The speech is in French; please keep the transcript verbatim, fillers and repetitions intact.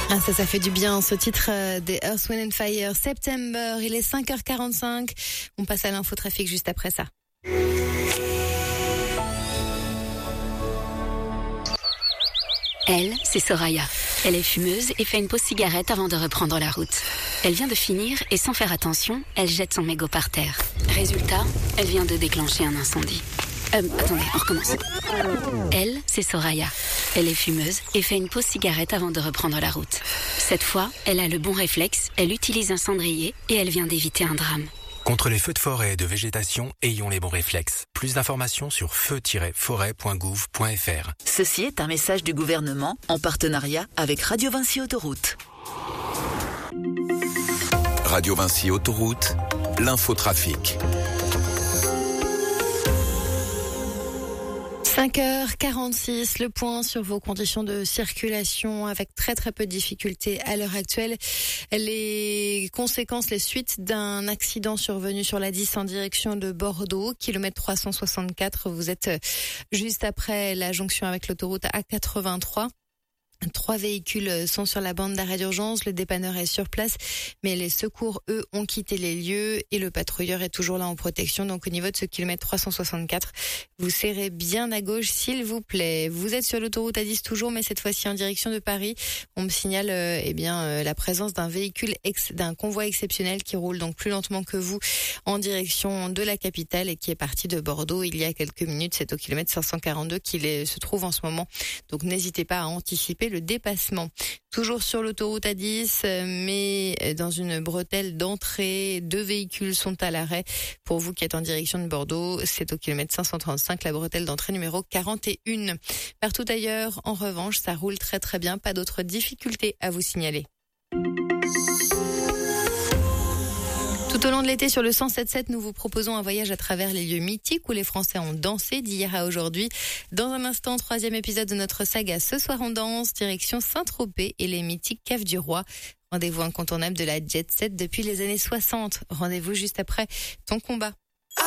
Ah ça, ça fait du bien, ce titre des Earth, Wind and Fire, September. Il est cinq heures quarante-cinq. On passe à l'infotrafic juste après ça. Elle, c'est Soraya. Elle est fumeuse et fait une pause cigarette avant de reprendre la route. Elle vient de finir et sans faire attention, elle jette son mégot par terre. Résultat, elle vient de déclencher un incendie. Euh, attendez, on recommence. Elle, c'est Soraya. Elle est fumeuse et fait une pause cigarette avant de reprendre la route. Cette fois, elle a le bon réflexe, elle utilise un cendrier et elle vient d'éviter un drame. Contre les feux de forêt et de végétation, ayons les bons réflexes. Plus d'informations sur feu tiret forêt point gouv point f r. Ceci est un message du gouvernement en partenariat avec Radio Vinci Autoroute. Radio Vinci Autoroute, l'infotrafic. cinq heures quarante-six, le point sur vos conditions de circulation avec très très peu de difficultés à l'heure actuelle. Les conséquences, les suites d'un accident survenu sur la dix en direction de Bordeaux, kilomètre trois cent soixante-quatre. Vous êtes juste après la jonction avec l'autoroute A quatre-vingt-trois. Trois véhicules sont sur la bande d'arrêt d'urgence, le dépanneur est sur place, mais les secours, eux, ont quitté les lieux et le patrouilleur est toujours là en protection. Donc au niveau de ce kilomètre trois cent soixante-quatre, vous serrez bien à gauche, s'il vous plaît. Vous êtes sur l'autoroute A dix toujours, mais cette fois-ci en direction de Paris. On me signale euh, eh bien euh, la présence d'un véhicule, ex- d'un convoi exceptionnel qui roule donc plus lentement que vous en direction de la capitale et qui est parti de Bordeaux il y a quelques minutes. C'est au kilomètre cinq cent quarante-deux qu'il est, se trouve en ce moment. Donc n'hésitez pas à anticiper le dépassement. Toujours sur l'autoroute A dix, mais dans une bretelle d'entrée, deux véhicules sont à l'arrêt. Pour vous qui êtes en direction de Bordeaux, c'est au kilomètre cinq cent trente-cinq, la bretelle d'entrée numéro quarante et un. Partout ailleurs, en revanche, ça roule très très bien. Pas d'autres difficultés à vous signaler. Tout au long de l'été, sur le cent sept sept, nous vous proposons un voyage à travers les lieux mythiques où les Français ont dansé d'hier à aujourd'hui. Dans un instant, troisième épisode de notre saga Ce soir on danse, direction Saint-Tropez et les mythiques Caves du Roi. Rendez-vous incontournable de la jet set depuis les années soixante. Rendez-vous juste après Ton combat.